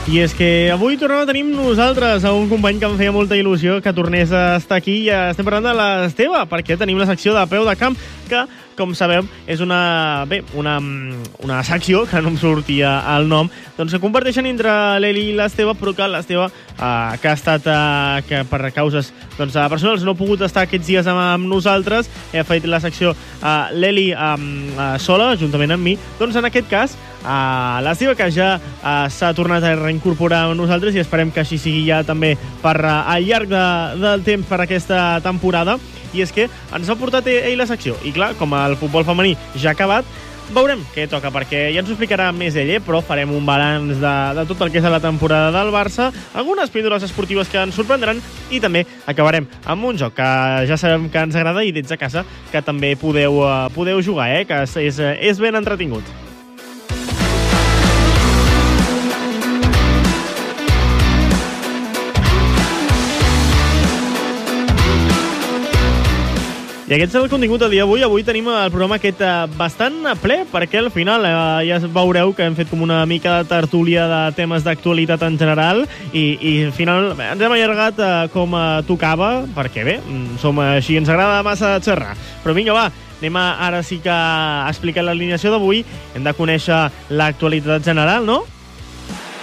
I és que avui tornem a tenir nosaltres a un company que em feia molta il·lusió que tornés a estar aquí, i estem parlant de l'Esteve, perquè tenim la secció de peu de camp, que, com sabem, és una secció, que no em sortia el nom, doncs que comparteixen entre l'Eli i l'Esteve, però que l'Esteve, que ha estat que per causes personals no ha pogut estar aquests dies amb nosaltres, ha fet la secció l'Eli sola, juntament amb mi, doncs en aquest cas l'Esteve, que ja s'ha tornat a reincorporar amb nosaltres, i esperem que així sigui ja també per al llarg del temps per aquesta temporada. I és que ens ha portat ell la secció, i clar, com el futbol femení ja ha acabat, veurem què toca, perquè ja ens ho explicarà més ell, però farem un balanç de tot el que és la temporada del Barça, algunes píndoles esportives que ens sorprendran, i també acabarem amb un joc que ja sabem que ens agrada, i des de casa que també podeu jugar, que és ben entretingut. I aquest és el contingut del dia d'avui. Avui tenim el programa aquest bastant ple, perquè al final ja veureu que hem fet com una mica de tertúlia de temes d'actualitat en general, i al final ens hem allargat com tocava, perquè bé, som així, ens agrada massa xerrar. Però vinga, va, anem ara sí que a explicar l'alineació d'avui. Hem de conèixer l'actualitat general, no?